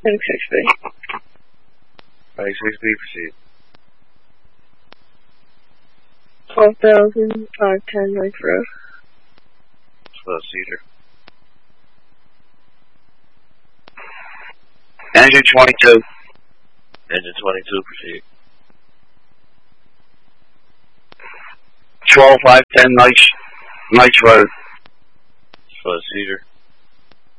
Heading 6B. Heading 6B, proceed. 12,000, 510 Lake Road. Slow seizure. Engine 22. Engine 22, proceed. 12, 510 Nice Road. Slow seizure.